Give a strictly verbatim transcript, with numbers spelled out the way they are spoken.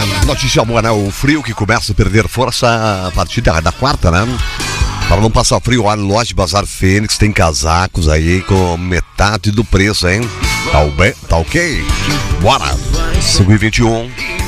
Notícia boa, né? O frio que começa a perder força a partir da, da quarta, né? Para não passar frio, olha, loja Bazar Fênix tem casacos aí com metade do preço, hein? Tá, bem, tá ok? Bora! cinco e vinte e um.